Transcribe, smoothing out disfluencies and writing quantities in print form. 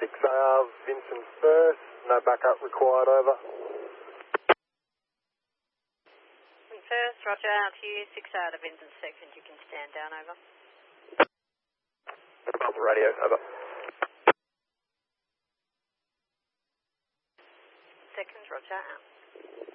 Vincent first, no backup required, over. First, roger, out to you. 6 out of Vincent second, you can stand down, over. On the radio, over. Second, roger, out.